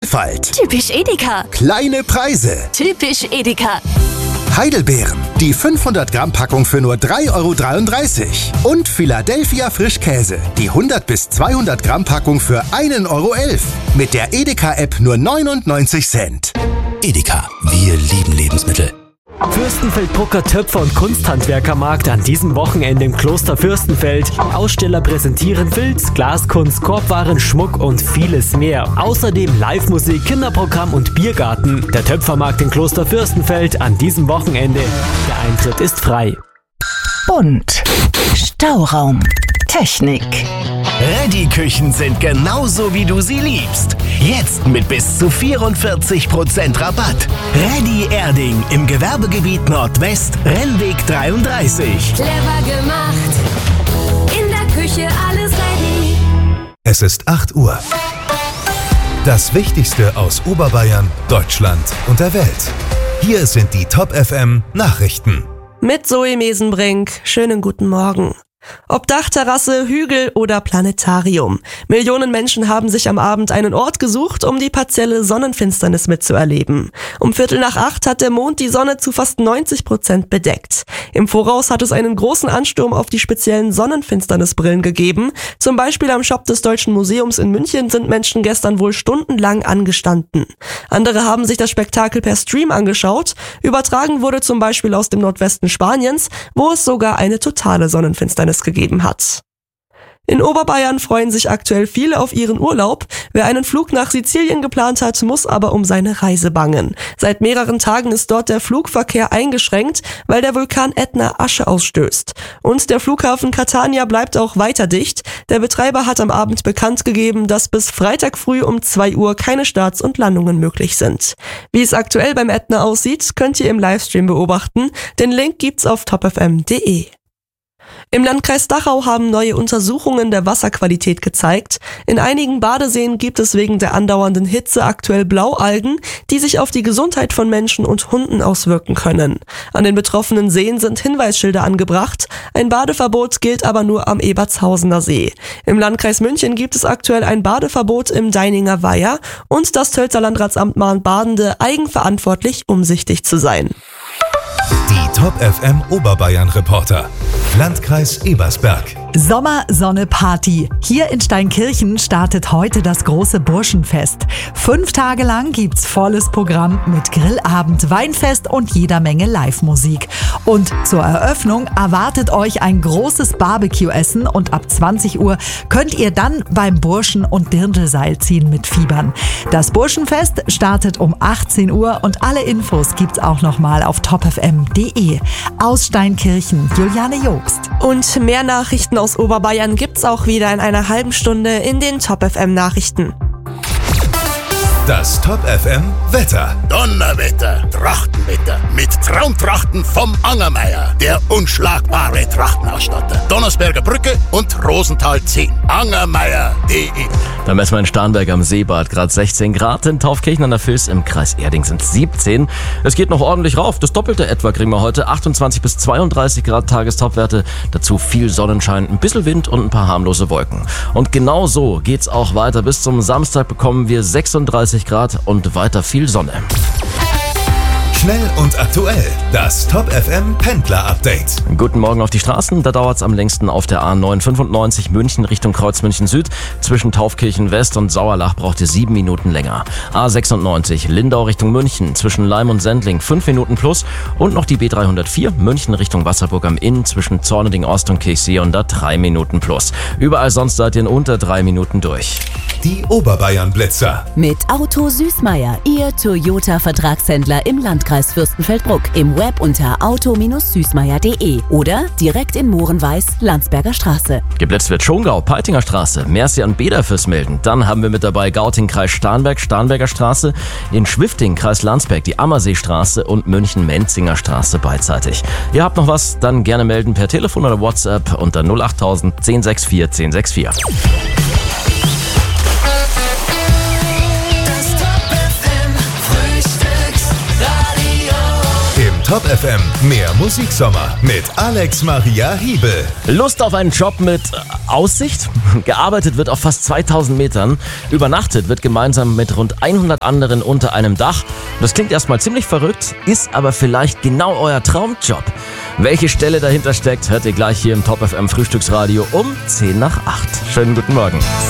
Vielfalt. Typisch Edeka. Kleine Preise. Typisch Edeka. Heidelbeeren. Die 500 Gramm Packung für nur 3,33 €. Und Philadelphia Frischkäse. Die 100 bis 200 Gramm Packung für 1,11 €. Mit der Edeka-App nur 99 Cent. Edeka, wir lieben Lebensmittel. Fürstenfeldbrucker Töpfer- und Kunsthandwerkermarkt an diesem Wochenende im Kloster Fürstenfeld. Aussteller präsentieren Filz, Glaskunst, Korbwaren, Schmuck und vieles mehr. Außerdem Live-Musik, Kinderprogramm und Biergarten. Der Töpfermarkt in Kloster Fürstenfeld an diesem Wochenende. Der Eintritt ist frei. Bunt. Stauraum. Technik. Reddy-Küchen sind genauso, wie du sie liebst. Jetzt mit bis zu 44% Rabatt. Reddy Erding im Gewerbegebiet Nordwest, Rennweg 33. Clever gemacht. In der Küche alles ready. Es ist 8 Uhr. Das Wichtigste aus Oberbayern, Deutschland und der Welt. Hier sind die Top FM Nachrichten. Mit Zoe Mesenbrink. Schönen guten Morgen. Ob Dachterrasse, Hügel oder Planetarium. Millionen Menschen haben sich am Abend einen Ort gesucht, um die partielle Sonnenfinsternis mitzuerleben. Um 7:45 hat der Mond die Sonne zu fast 90% bedeckt. Im Voraus hat es einen großen Ansturm auf die speziellen Sonnenfinsternisbrillen gegeben. Zum Beispiel am Shop des Deutschen Museums in München sind Menschen gestern wohl stundenlang angestanden. Andere haben sich das Spektakel per Stream angeschaut. Übertragen wurde zum Beispiel aus dem Nordwesten Spaniens, wo es sogar eine totale Sonnenfinsternis gegeben hat. In Oberbayern freuen sich aktuell viele auf ihren Urlaub. Wer einen Flug nach Sizilien geplant hat, muss aber um seine Reise bangen. Seit mehreren Tagen ist dort der Flugverkehr eingeschränkt, weil der Vulkan Ätna Asche ausstößt. Und der Flughafen Catania bleibt auch weiter dicht. Der Betreiber hat am Abend bekannt gegeben, dass bis Freitag früh um 2 Uhr keine Starts und Landungen möglich sind. Wie es aktuell beim Ätna aussieht, könnt ihr im Livestream beobachten. Den Link gibt's auf topfm.de. Im Landkreis Dachau haben neue Untersuchungen der Wasserqualität gezeigt. In einigen Badeseen gibt es wegen der andauernden Hitze aktuell Blaualgen, die sich auf die Gesundheit von Menschen und Hunden auswirken können. An den betroffenen Seen sind Hinweisschilder angebracht. Ein Badeverbot gilt aber nur am Ebertshausener See. Im Landkreis München gibt es aktuell ein Badeverbot im Deininger Weiher und das Tölzer Landratsamt mahnt Badende eigenverantwortlich umsichtig zu sein. Die Top FM Oberbayern Reporter. Landkreis Ebersberg. Sommer, Sonne, Party. Hier in Steinkirchen startet heute das große Burschenfest. 5 Tage lang gibt's volles Programm mit Grillabend, Weinfest und jeder Menge Live-Musik. Und zur Eröffnung erwartet euch ein großes Barbecue-Essen und ab 20 Uhr könnt ihr dann beim Burschen- und Dirndlseilziehen mitfiebern. Das Burschenfest startet um 18 Uhr und alle Infos gibt's auch nochmal auf topfm.de. Aus Steinkirchen, Juliane Jobst. Und mehr Nachrichten aus Oberbayern gibt's auch wieder in einer halben Stunde in den Top FM Nachrichten. Das Top FM Wetter. Donnerwetter, Trachtenwetter mit Traumtrachten vom Angermeier, der unschlagbare Trachtenausstatter. Donnersberger Brücke und Rosenthal 10. Angermeier.de. Da messen wir in Starnberg am Seebad gerade 16 Grad, in Taufkirchen an der Vils im Kreis Erding sind 17. Es geht noch ordentlich rauf, das Doppelte etwa kriegen wir heute. 28 bis 32 Grad Tagestopwerte, dazu viel Sonnenschein, ein bisschen Wind und ein paar harmlose Wolken. Und genau so geht's auch weiter. Bis zum Samstag bekommen wir 36 Grad und weiter viel Sonne. Schnell und aktuell. Das Top FM Pendler Update. Guten Morgen auf die Straßen. Da dauert es am längsten auf der A995 München Richtung Kreuzmünchen Süd. Zwischen Taufkirchen West und Sauerlach braucht ihr 7 Minuten länger. A96 Lindau Richtung München zwischen Leim und Sendling 5 Minuten plus. Und noch die B304 München Richtung Wasserburg am Inn zwischen Zorneding Ost und Kirchsee und da 3 Minuten plus. Überall sonst seid ihr in unter 3 Minuten durch. Die Oberbayern Blitzer. Mit Auto Süßmeier, Ihr Toyota-Vertragshändler im Landkreis Fürstenfeldbruck. Im Web unter auto-süßmeier.de oder direkt in Mohrenweiß, Landsberger Straße. Geblitzt wird Schongau, Peitinger Straße, Mercia und Beder fürs Melden. Dann haben wir mit dabei Gauting, Kreis Starnberg, Starnberger Straße, in Schwifting, Kreis Landsberg, die Ammerseestraße und München-Menzinger Straße beidseitig. Ihr habt noch was, dann gerne melden per Telefon oder WhatsApp unter 08000 1064 1064. Top FM, mehr Musiksommer mit Alex Maria Hiebel. Lust auf einen Job mit Aussicht? Gearbeitet wird auf fast 2000 Metern. Übernachtet wird gemeinsam mit rund 100 anderen unter einem Dach. Das klingt erstmal ziemlich verrückt, ist aber vielleicht genau euer Traumjob. Welche Stelle dahinter steckt, hört ihr gleich hier im Top FM Frühstücksradio um 7:50. Schönen guten Morgen.